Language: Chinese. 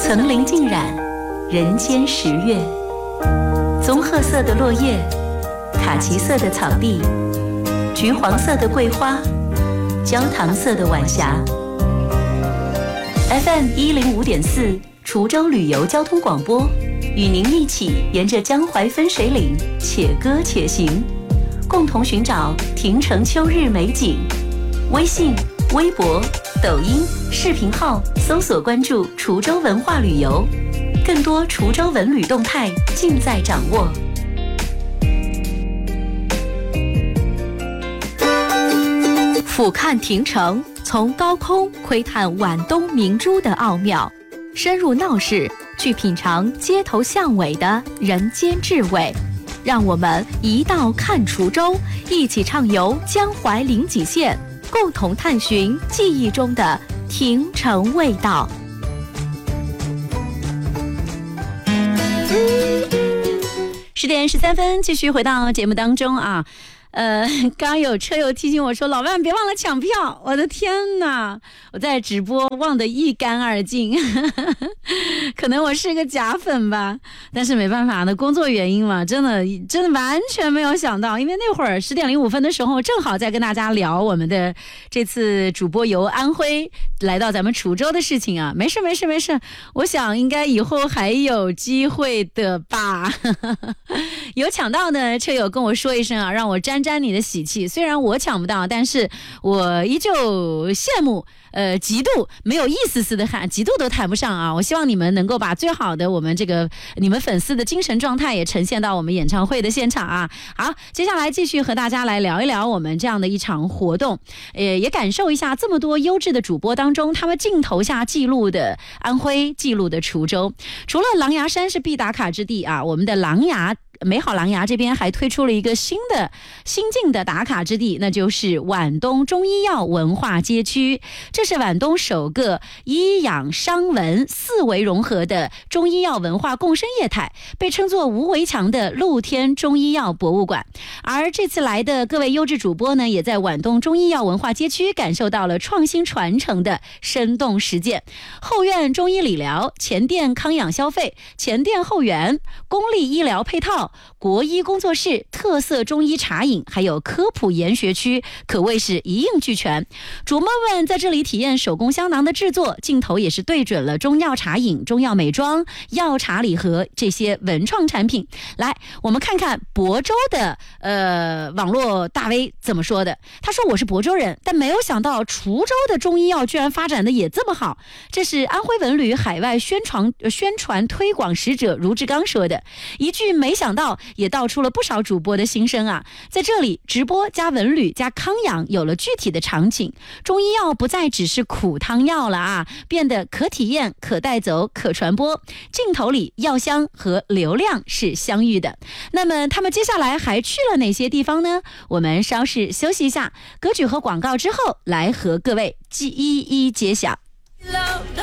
层林尽染，人间十月。棕褐色的落叶，卡其色的草地，橘黄色的桂花，焦糖色的晚霞。FM 105.4滁州旅游交通广播，与您一起沿着江淮分水岭且歌且行，共同寻找亭城秋日美景。微信、微博、抖音、视频号搜索关注滁州文化旅游，更多滁州文旅动态尽在掌握。 俯瞰亭城，从高空窥探皖东明珠的奥妙，深入闹市去品尝街头巷尾的人间至味。让我们一道看滁州，一起畅游江淮临济县，共同探寻记忆中的亭城味道。 10点13分，继续回到节目当中啊。刚有车友提醒我说，老万别忘了抢票。我的天哪，我在直播忘得一干二净。可能我是个假粉吧，但是没办法的，工作原因嘛，真的完全没有想到。因为那会儿10点05分的时候，正好在跟大家聊我们的这次主播游安徽来到咱们滁州的事情啊。没事，我想应该以后还有机会的吧。有抢到的车友跟我说一声啊，让我沾沾你的喜气。虽然我抢不到，但是我依旧羡慕，嫉妒，没有一丝丝的喊，嫉妒都谈不上啊。我希望你们能够把最好的我们这个你们粉丝的精神状态也呈现到我们演唱会的现场啊。好，接下来继续和大家来聊一聊我们这样的一场活动，也感受一下这么多优质的主播当中，他们镜头下记录的安徽，记录的滁州。除了狼牙山是必打卡之地啊，我们的美好狼牙这边还推出了一个新晋的打卡之地，那就是皖东中医药文化街区。这是皖东首个医养商文4维融合的中医药文化共生业态，被称作无围墙的露天中医药博物馆。而这次来的各位优质主播呢，也在皖东中医药文化街区感受到了创新传承的生动实践。后院中医理疗、前店康养消费、前店后园、公立医疗配套、国医工作室、特色中医茶饮，还有科普研学区，可谓是一应俱全。主播们在这里体验手工香囊的制作，镜头也是对准了中药茶饮、中药美妆、药茶礼盒这些文创产品。来，我们看看亳州的网络大 V 怎么说的。他说，我是亳州人，但没有想到滁州的中医药居然发展的也这么好。这是安徽文旅海外宣传推广使者卢志刚说的一句没想到，也道出了不少主播的心声啊。在这里，直播加文旅加康养有了具体的场景，中医药不再只是苦汤药了啊，变得可体验、可带走、可传播。镜头里药香和流量是相遇的。那么他们接下来还去了哪些地方呢？我们稍事休息一下，歌曲和广告之后来和各位一一揭晓。